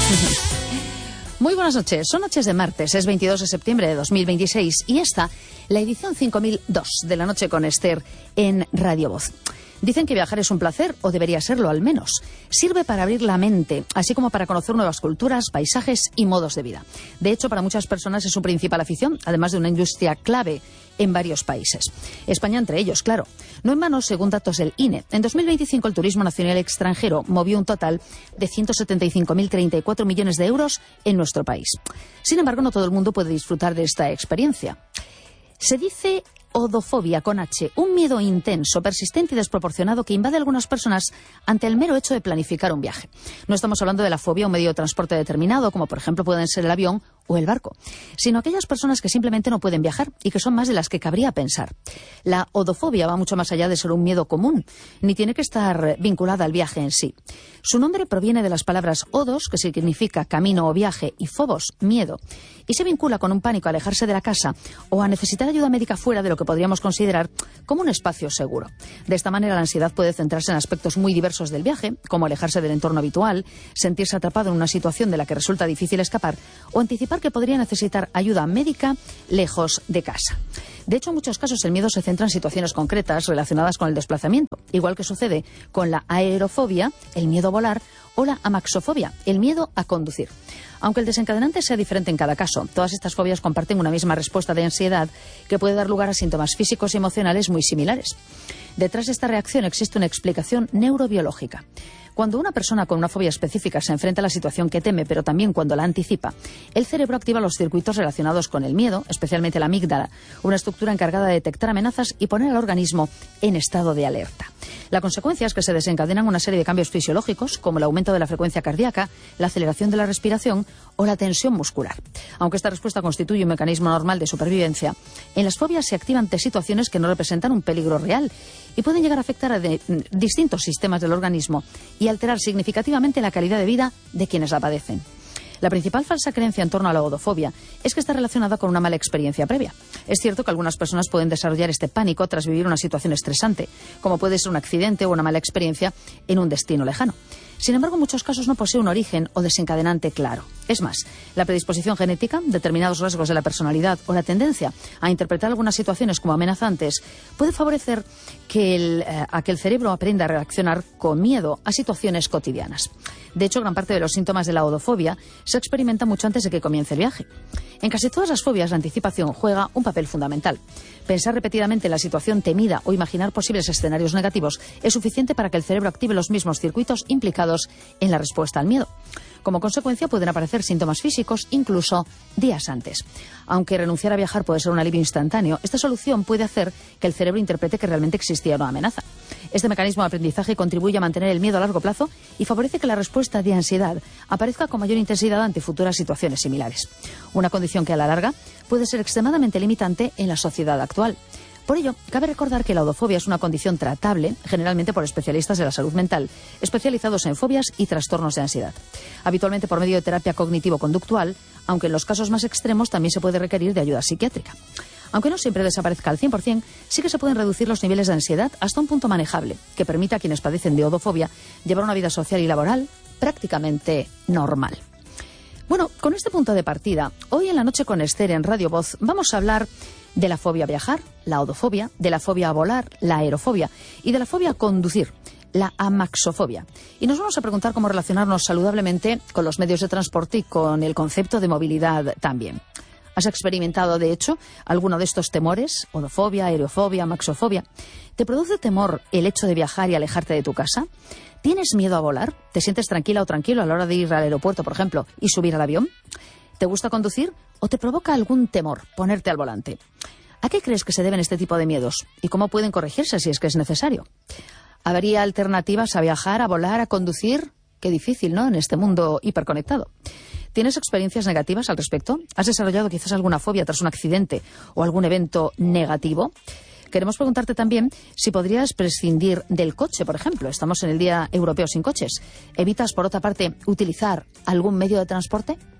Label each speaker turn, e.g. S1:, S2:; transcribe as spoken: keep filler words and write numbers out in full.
S1: Muy buenas noches, son noches de martes, es veintidós de septiembre de dos mil veintiséis y esta, la edición cinco mil dos de la noche con Esther en Radio Voz. Dicen que viajar es un placer, o debería serlo al menos. Sirve para abrir la mente, así como para conocer nuevas culturas, paisajes y modos de vida. De hecho, para muchas personas es su principal afición, además de una industria clave en varios países. España entre ellos, claro. No en vano, según datos del I N E, en dos mil veinticinco el turismo nacional extranjero movió un total de ciento setenta y cinco mil treinta y cuatro millones de euros en nuestro país. Sin embargo, no todo el mundo puede disfrutar de esta experiencia. Se dice odofobia con H, un miedo intenso, persistente y desproporcionado que invade a algunas personas ante el mero hecho de planificar un viaje. No estamos hablando de la fobia a un medio de transporte determinado, como por ejemplo pueden ser el avión o el barco, sino aquellas personas que simplemente no pueden viajar y que son más de las que cabría pensar. La odofobia va mucho más allá de ser un miedo común, ni tiene que estar vinculada al viaje en sí. Su nombre proviene de las palabras odos, que significa camino o viaje, y phobos, miedo, y se vincula con un pánico a alejarse de la casa o a necesitar ayuda médica fuera de lo que podríamos considerar como un espacio seguro. De esta manera, la ansiedad puede centrarse en aspectos muy diversos del viaje, como alejarse del entorno habitual, sentirse atrapado en una situación de la que resulta difícil escapar o anticipar que podría necesitar ayuda médica lejos de casa. De hecho, en muchos casos el miedo se centra en situaciones concretas relacionadas con el desplazamiento, igual que sucede con la aerofobia, el miedo a volar, o la amaxofobia, el miedo a conducir. Aunque el desencadenante sea diferente en cada caso, todas estas fobias comparten una misma respuesta de ansiedad que puede dar lugar a síntomas físicos y emocionales muy similares. Detrás de esta reacción existe una explicación neurobiológica. Cuando una persona con una fobia específica se enfrenta a la situación que teme, pero también cuando la anticipa, el cerebro activa los circuitos relacionados con el miedo, especialmente la amígdala, una estructura encargada de detectar amenazas y poner al organismo en estado de alerta. La consecuencia es que se desencadenan una serie de cambios fisiológicos, como el aumento de la frecuencia cardíaca, la aceleración de la respiración o la tensión muscular. Aunque esta respuesta constituye un mecanismo normal de supervivencia, en las fobias se activan ante situaciones que no representan un peligro real y pueden llegar a afectar a de, distintos sistemas del organismo y alterar significativamente la calidad de vida de quienes la padecen. La principal falsa creencia en torno a la odofobia es que está relacionada con una mala experiencia previa. Es cierto que algunas personas pueden desarrollar este pánico tras vivir una situación estresante, como puede ser un accidente o una mala experiencia en un destino lejano. Sin embargo, en muchos casos no posee un origen o desencadenante claro. Es más, la predisposición genética, determinados rasgos de la personalidad o la tendencia a interpretar algunas situaciones como amenazantes puede favorecer que el, eh, a que el cerebro aprenda a reaccionar con miedo a situaciones cotidianas. De hecho, gran parte de los síntomas de la odofobia se experimenta mucho antes de que comience el viaje. En casi todas las fobias, la anticipación juega un papel fundamental. Pensar repetidamente en la situación temida o imaginar posibles escenarios negativos es suficiente para que el cerebro active los mismos circuitos implicados en la respuesta al miedo. Como consecuencia, pueden aparecer síntomas físicos incluso días antes. Aunque renunciar a viajar puede ser un alivio instantáneo, esta solución puede hacer que el cerebro interprete que realmente existía una amenaza. Este mecanismo de aprendizaje contribuye a mantener el miedo a largo plazo y favorece que la respuesta de ansiedad aparezca con mayor intensidad ante futuras situaciones similares. Una condición que a la larga puede ser extremadamente limitante en la sociedad actual. Por ello, cabe recordar que la odofobia es una condición tratable, generalmente por especialistas de la salud mental, especializados en fobias y trastornos de ansiedad. Habitualmente por medio de terapia cognitivo-conductual, aunque en los casos más extremos también se puede requerir de ayuda psiquiátrica. Aunque no siempre desaparezca al cien por cien, sí que se pueden reducir los niveles de ansiedad hasta un punto manejable, que permita a quienes padecen de odofobia llevar una vida social y laboral prácticamente normal. Bueno, con este punto de partida, hoy en la noche con Esther en Radio Voz vamos a hablar de la fobia a viajar, la odofobia, de la fobia a volar, la aerofobia, y de la fobia a conducir, la amaxofobia. Y nos vamos a preguntar cómo relacionarnos saludablemente con los medios de transporte y con el concepto de movilidad también. ¿Has experimentado, de hecho, alguno de estos temores? Odofobia, aerofobia, amaxofobia. ¿Te produce temor el hecho de viajar y alejarte de tu casa? ¿Tienes miedo a volar? ¿Te sientes tranquila o tranquilo a la hora de ir al aeropuerto, por ejemplo, y subir al avión? ¿Te gusta conducir o te provoca algún temor ponerte al volante? ¿A qué crees que se deben este tipo de miedos? ¿Y cómo pueden corregirse si es que es necesario? ¿Habría alternativas a viajar, a volar, a conducir? Qué difícil, ¿no?, en este mundo hiperconectado. ¿Tienes experiencias negativas al respecto? ¿Has desarrollado quizás alguna fobia tras un accidente o algún evento negativo? Queremos preguntarte también si podrías prescindir del coche, por ejemplo. Estamos en el Día Europeo sin Coches. ¿Evitas, por otra parte, utilizar algún medio de transporte?